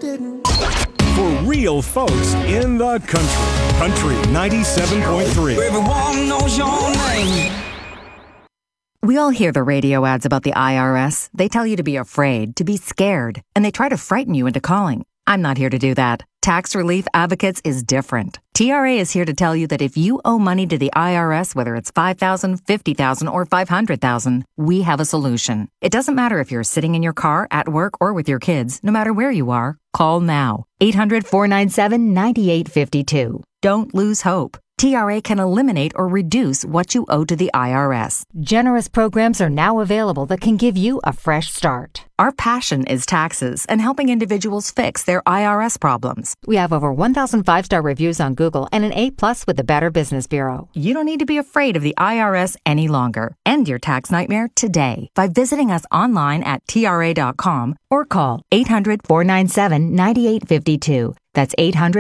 didn't. For real folks in the country. Country 97.3. Everyone knows your name. We all hear the radio ads about the IRS. They tell you to be afraid, to be scared, and they try to frighten you into calling. I'm not here to do that. Tax Relief Advocates is different. TRA is here to tell you that if you owe money to the IRS, whether it's $5,000, $50,000, or $500,000, we have a solution. It doesn't matter if you're sitting in your car, at work, or with your kids. No matter where you are, call now. 800-497-9852. Don't lose hope. TRA can eliminate or reduce what you owe to the IRS. Generous programs are now available that can give you a fresh start. Our passion is taxes and helping individuals fix their IRS problems. We have over 1,000 5-star reviews on Google and an A+ with the Better Business Bureau. You don't need to be afraid of the IRS any longer. End your tax nightmare today by visiting us online at TRA.com or call 800-497-9852. That's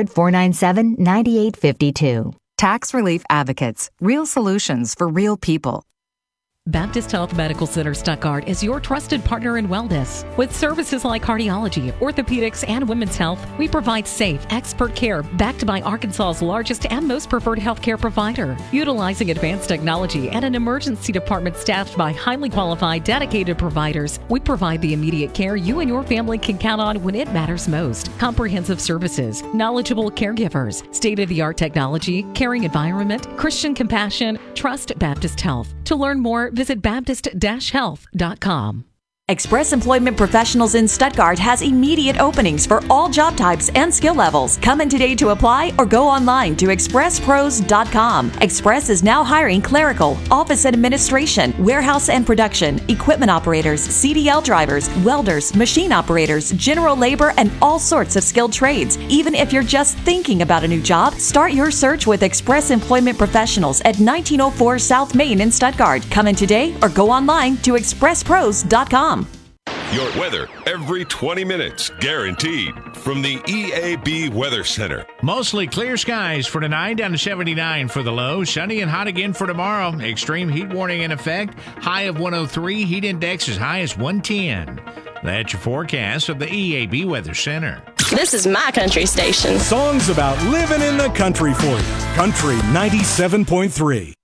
800-497-9852. Tax Relief Advocates. Real solutions for real people. Baptist Health Medical Center Stuttgart is your trusted partner in wellness. With services like cardiology, orthopedics, and women's health, we provide safe, expert care backed by Arkansas's largest and most preferred healthcare provider. Utilizing advanced technology and an emergency department staffed by highly qualified, dedicated providers, we provide the immediate care you and your family can count on when it matters most. Comprehensive services, knowledgeable caregivers, state-of-the-art technology, caring environment, Christian compassion. Trust Baptist Health. To learn more, visit baptist-health.com. Express Employment Professionals in Stuttgart has immediate openings for all job types and skill levels. Come in today to apply or go online to expresspros.com. Express is now hiring clerical, office and administration, warehouse and production, equipment operators, CDL drivers, welders, machine operators, general labor, and all sorts of skilled trades. Even if you're just thinking about a new job, start your search with Express Employment Professionals at 1904 South Main in Stuttgart. Come in today or go online to expresspros.com. Your weather every 20 minutes, guaranteed. From the EAB Weather Center. Mostly clear skies for tonight, down to 79 for the low. Sunny and hot again for tomorrow. Extreme heat warning in effect. High of 103. Heat index as high as 110. That's your forecast of the EAB Weather Center. This is my country station. Songs about living in the country for you. Country 97.3.